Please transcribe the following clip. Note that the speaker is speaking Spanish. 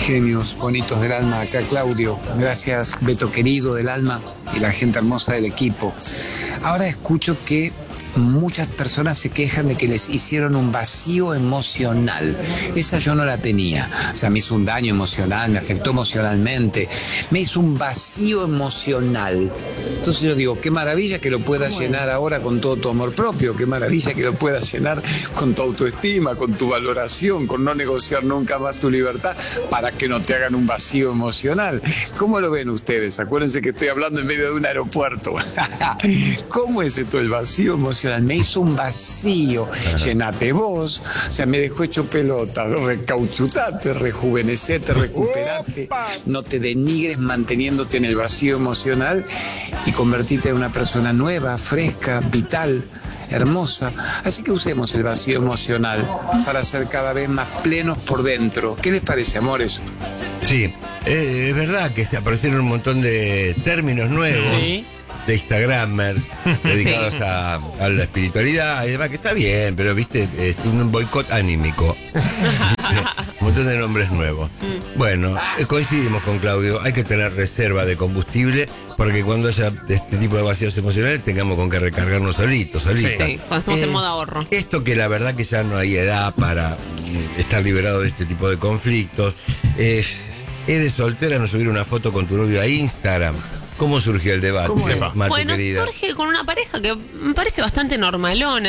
Genios bonitos del alma, acá Claudio. Gracias, Beto querido del alma y la gente hermosa del equipo. Ahora escucho que muchas personas se quejan de que les hicieron un vacío emocional. Esa yo no la tenía. O sea, me hizo un daño emocional, me afectó emocionalmente. Me hizo un vacío emocional. Entonces yo digo, qué maravilla que lo puedas llenar ahora con todo tu amor propio. Qué maravilla que lo puedas llenar con tu autoestima, con tu valoración, con no negociar nunca más tu libertad para que no te hagan un vacío emocional. ¿Cómo lo ven ustedes? Acuérdense que estoy hablando en medio de un aeropuerto. ¿Cómo es esto el vacío emocional? Me hizo un vacío. Llenate vos. O sea, me dejó hecho pelota. Recauchutate, rejuvenecete, recuperate. No te denigres manteniéndote en el vacío emocional y convertirte en una persona nueva, fresca, vital, hermosa. Así que usemos el vacío emocional para ser cada vez más plenos por dentro. ¿Qué les parece, amores? Sí, es verdad que se aparecieron un montón de términos nuevos. Sí. De Instagramers dedicados a la espiritualidad y demás, que está bien, pero viste, es un boicot anímico. Un montón de nombres nuevos. Bueno, coincidimos con Claudio, hay que tener reserva de combustible porque cuando haya este tipo de vacíos emocionales tengamos con que recargarnos solitos, solitas. Sí, cuando estamos en modo ahorro. Esto que la verdad que ya no hay edad para estar liberado de este tipo de conflictos. Es de soltera no subir una foto con tu novio a Instagram. ¿Cómo surgió el debate, Mate, Bueno, querida? surge con una pareja que me parece bastante normalona.